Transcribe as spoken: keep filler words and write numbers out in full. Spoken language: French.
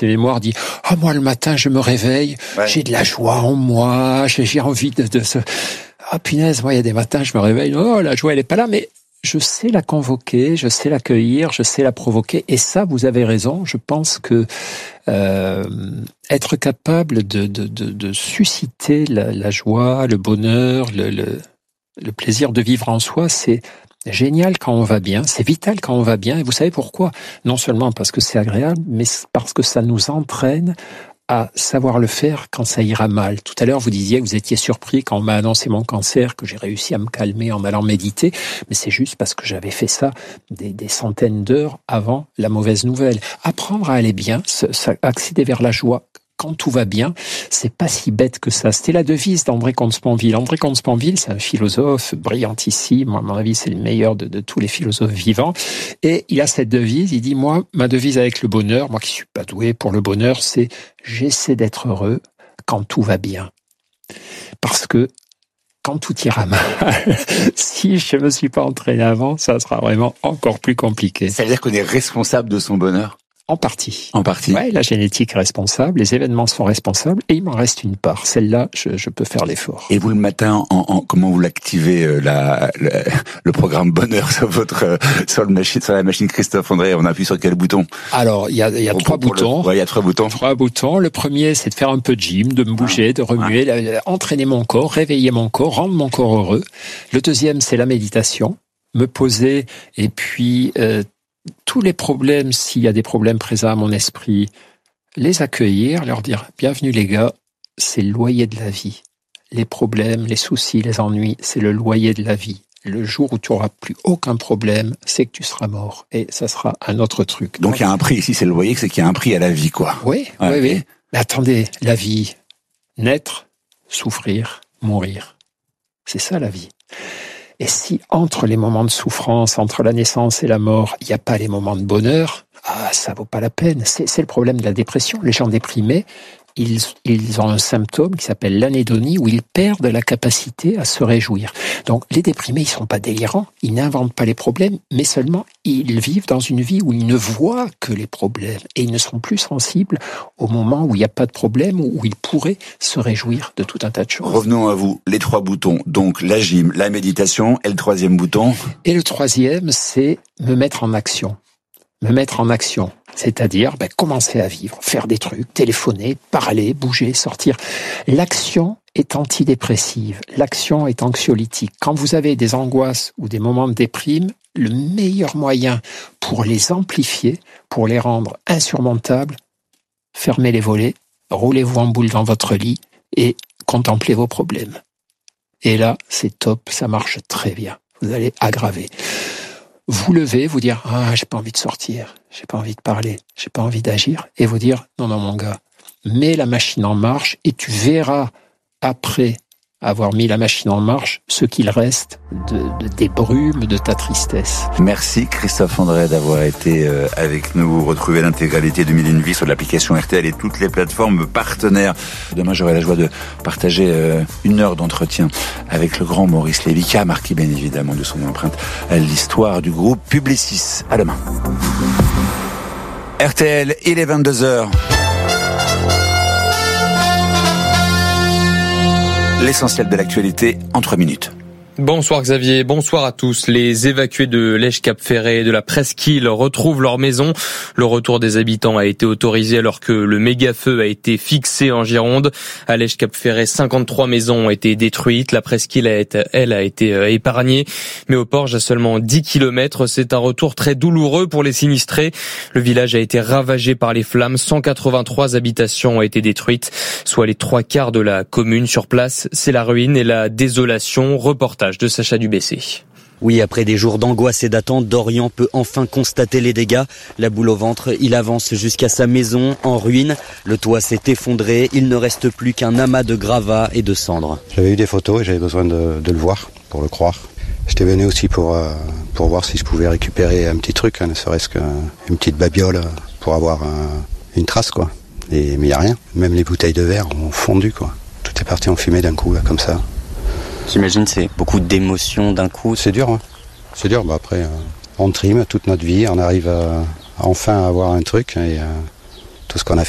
ses mémoires, dit « Ah, moi, le matin, je me réveille, ouais. j'ai de la joie en moi, j'ai, j'ai envie de, de se... Ah, punaise, moi, il y a des matins, je me réveille, oh, la joie, elle est pas là, mais... » Je sais la convoquer, je sais l'accueillir, je sais la provoquer. Et ça, vous avez raison. Je pense que euh, être capable de, de, de, de susciter la, la joie, le bonheur, le, le, le plaisir de vivre en soi, c'est génial quand on va bien. C'est vital quand on va bien. Et vous savez pourquoi ? Non seulement parce que c'est agréable, mais parce que ça nous entraîne à savoir le faire quand ça ira mal. Tout à l'heure, vous disiez que vous étiez surpris quand on m'a annoncé mon cancer, que j'ai réussi à me calmer en allant méditer, mais c'est juste parce que j'avais fait ça des, des centaines d'heures avant la mauvaise nouvelle. Apprendre à aller bien, accéder vers la joie quand tout va bien, c'est pas si bête que ça. C'était la devise d'André Comte-Sponville. André Comte-Sponville, c'est un philosophe brillantissime. À mon avis, c'est le meilleur de, de tous les philosophes vivants. Et il a cette devise. Il dit, moi, ma devise avec le bonheur, moi qui suis pas doué pour le bonheur, c'est j'essaie d'être heureux quand tout va bien. Parce que quand tout ira mal, si je me suis pas entraîné avant, ça sera vraiment encore plus compliqué. Ça veut dire qu'on est responsable de son bonheur ? En partie. En partie. Ouais, la génétique est responsable, les événements sont responsables, et il m'en reste une part. Celle-là, je, je peux faire l'effort. Et vous, le matin, en, en, comment vous l'activez, euh, la, la, le programme bonheur sur votre, euh, sur, le machine, sur la machine Christophe André? On appuie sur quel bouton? Alors, il y a, il y a trois boutons. Le, ouais, il y a trois boutons. Trois boutons. Le premier, c'est de faire un peu de gym, de me bouger, ah, de remuer, ouais. entraîner mon corps, réveiller mon corps, rendre mon corps heureux. Le deuxième, c'est la méditation. Me poser, et puis, euh, tous les problèmes, s'il y a des problèmes présents à mon esprit, les accueillir, leur dire « Bienvenue les gars, c'est le loyer de la vie. Les problèmes, les soucis, les ennuis, c'est le loyer de la vie. Le jour où tu n'auras plus aucun problème, c'est que tu seras mort. Et ça sera un autre truc. » Donc il y a un prix ici, c'est le loyer, c'est qu'il y a un prix à la vie, quoi. Oui, ouais, oui, oui. Mais attendez, la vie, naître, souffrir, mourir. C'est ça la vie. Et si entre les moments de souffrance, entre la naissance et la mort, il n'y a pas les moments de bonheur, ah, ça vaut pas la peine. C'est, c'est le problème de la dépression. Les gens déprimés, ils, ils ont un symptôme qui s'appelle l'anédonie, où ils perdent la capacité à se réjouir. Donc les déprimés, ils sont pas délirants, ils n'inventent pas les problèmes, mais seulement ils vivent dans une vie où ils ne voient que les problèmes, et ils ne seront plus sensibles au moment où il n'y a pas de problème, où ils pourraient se réjouir de tout un tas de choses. Revenons à vous, les trois boutons, donc la gym, la méditation, et le troisième bouton? Et le troisième, c'est me mettre en action. Me mettre en action, c'est-à-dire ben, commencer à vivre, faire des trucs, téléphoner, parler, bouger, sortir. L'action est antidépressive, l'action est anxiolytique. Quand vous avez des angoisses ou des moments de déprime, le meilleur moyen pour les amplifier, pour les rendre insurmontables, fermez les volets, roulez-vous en boule dans votre lit et contemplez vos problèmes. Et là, c'est top, ça marche très bien. Vous allez aggraver. Vous levez, vous dire « Ah, j'ai pas envie de sortir, j'ai pas envie de parler, j'ai pas envie d'agir » et vous dire « Non, non, mon gars, mets la machine en marche et tu verras après avoir mis la machine en marche ce qu'il reste de, de, des brumes de ta tristesse. » Merci Christophe André d'avoir été euh, avec nous. Retrouvez l'intégralité de Mille et une Vies sur l'application R T L et toutes les plateformes partenaires. Demain, j'aurai la joie de partager euh, une heure d'entretien avec le grand Maurice Lévy, qui a marqué bien évidemment de son empreinte l'histoire du groupe Publicis. À demain. R T L, il est vingt-deux heures. L'essentiel de l'actualité en trois minutes. Bonsoir Xavier, bonsoir à tous. Les évacués de Lège-Cap-Ferré et de la Presqu'île retrouvent leur maison. Le retour des habitants a été autorisé alors que le méga-feu a été fixé en Gironde. À Lège-Cap-Ferré, cinquante-trois maisons ont été détruites. La Presqu'île, elle, a été épargnée. Mais au Porge, à seulement dix kilomètres, c'est un retour très douloureux pour les sinistrés. Le village a été ravagé par les flammes. cent quatre-vingt-trois habitations ont été détruites, soit les trois quarts de la commune. Sur place, c'est la ruine et la désolation. Reportage de Sacha Dubessé. Oui, après des jours d'angoisse et d'attente, Dorian peut enfin constater les dégâts. La boule au ventre, il avance jusqu'à sa maison en ruine. Le toit s'est effondré, il ne reste plus qu'un amas de gravats et de cendres. J'avais eu des photos et j'avais besoin de, de le voir, pour le croire. J'étais venu aussi pour, euh, pour voir si je pouvais récupérer un petit truc, hein, ne serait-ce qu'une petite babiole pour avoir un, une trace, quoi. Et, mais il n'y a rien, même les bouteilles de verre ont fondu, quoi. Tout est parti en fumée d'un coup, là, comme ça. J'imagine c'est beaucoup d'émotions d'un coup. C'est dur, hein. C'est dur. Bah après, euh, on trime toute notre vie, on arrive à, à enfin avoir un truc et euh, tout ce qu'on a fait.